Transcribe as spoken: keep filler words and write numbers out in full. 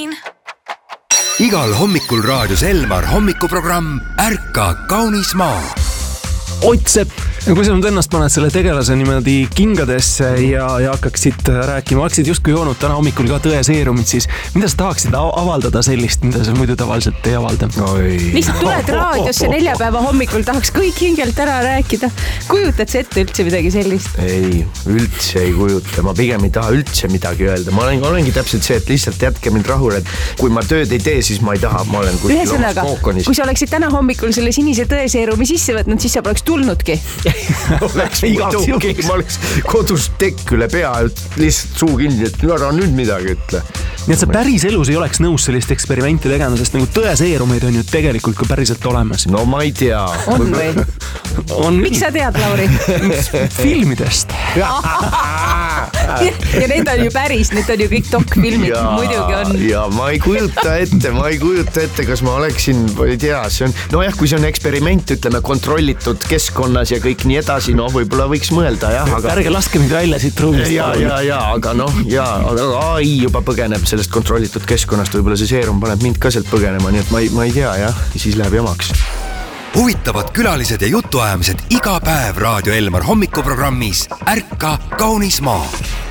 siin. Igal hommikul raadios Elmar hommikuprogramm Ärka kaunis maa. Ott Sepp, kui sa nüüd ennast paned selle tegelase niimoodi kingadesse ja, ja hakkaksid rääkima, oleksid justkui joonud täna hommikul ka tõeseerumit, siis mida sa tahaksid avaldada sellist, mida sa muidu tavaliselt ei avalda? Lihtsalt tuled raadiosse neljapäeva hommikul, tahaks kõik hingelt ära rääkida. Kujutad sa ette üldse midagi sellist? Ei, üldse ei kujuta. Ma pigem ei taha üldse midagi öelda. Ma olen, olengi täpselt see, et lihtsalt jätke mind rahule, et kui ma tööd ei tee, siis ma ei taha. Ma olen kuskil omas kookonis. Kui sa oleksid täna hommikul selle sinise tõeseerumi sisse võtnud, siis sa poleks tulnudki. oleks muidugi, ma oleks kodus tekk üle pea, lihtsalt suu kinni, et ära nüüd midagi ütle. Nii et sa päris elus ei oleks nõus sellist eksperimenti tegema, sest nagu tõeseerumeid on ju tegelikult ka päriselt olemas. No ma ei tea. On või? On. Miks sa tead, Lauri? Filmidest. ja need on ju päris, need on ju kõik dokfilmid, muidugi on. Ja ma ei kujuta ette, ma ei kujuta ette, kas ma oleksin, ei tea, see on, no jah, kui see on eksperiment, ütleme, kontrollitud keskkonnas ja kõik nii edasi, no võib-olla võiks mõelda, jah. Aga... Ärge laske mind välja siit ruumist. Ja, ja, ja, aga noh, ja, aga A I juba põgeneb sellest kontrollitud keskkonnast, võib-olla see seerum paneb mind ka sealt põgenema, nii et ma ei, ma ei tea, jah, siis läheb jamaks. Huvitavad külalised ja jutuajamised iga päev Raadio Elmar hommikuprogrammis Ärka kaunis maa.